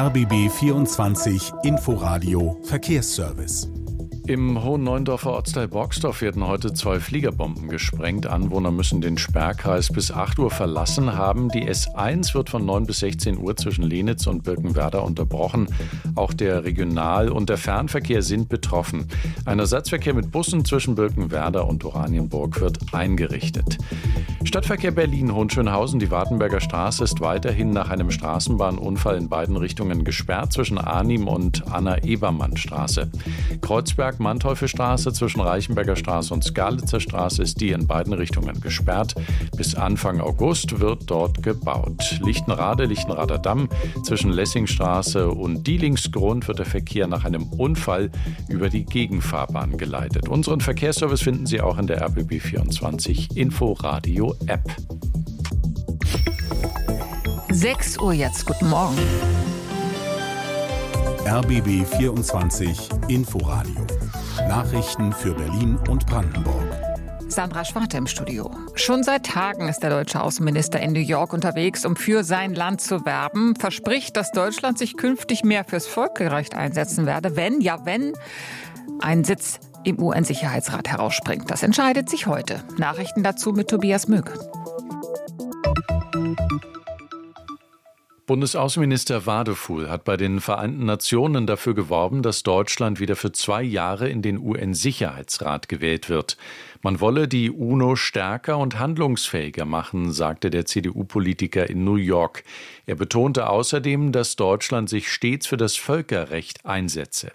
RBB 24 Inforadio Verkehrsservice. Im Hohen Neuendorfer Ortsteil Borgsdorf werden heute 2 Fliegerbomben gesprengt. Anwohner müssen den Sperrkreis bis 8 Uhr verlassen haben. Die S1 wird von 9 bis 16 Uhr zwischen Lenitz und Birkenwerda unterbrochen. Auch der Regional- und der Fernverkehr sind betroffen. Ein Ersatzverkehr mit Bussen zwischen Birkenwerda und Oranienburg wird eingerichtet. Stadtverkehr Berlin-Hohenschönhausen, die Wartenberger Straße ist weiterhin nach einem Straßenbahnunfall in beiden Richtungen gesperrt zwischen Arnim und Anna-Ebermann-Straße. Kreuzberg-Manteufelstraße zwischen Reichenberger Straße und Skalitzer Straße ist die in beiden Richtungen gesperrt. Bis Anfang August wird dort gebaut. Lichtenrader Damm zwischen Lessingstraße und Dielingsgrund wird der Verkehr nach einem Unfall über die Gegenfahrbahn geleitet. Unseren Verkehrsservice finden Sie auch in der RBB24 Inforadio App. 6 Uhr jetzt. Guten Morgen. RBB 24 Inforadio. Nachrichten für Berlin und Brandenburg. Sandra Schwarte im Studio. Schon seit Tagen ist der deutsche Außenminister in New York unterwegs, um für sein Land zu werben. Verspricht, dass Deutschland sich künftig mehr fürs Völkerrecht einsetzen werde, wenn ein Sitz im UN-Sicherheitsrat herausspringt. Das entscheidet sich heute. Nachrichten dazu mit Tobias Möge. Bundesaußenminister Wadefuhl hat bei den Vereinten Nationen dafür geworben, dass Deutschland wieder für 2 Jahre in den UN-Sicherheitsrat gewählt wird. Man wolle die UNO stärker und handlungsfähiger machen, sagte der CDU-Politiker in New York. Er betonte außerdem, dass Deutschland sich stets für das Völkerrecht einsetze.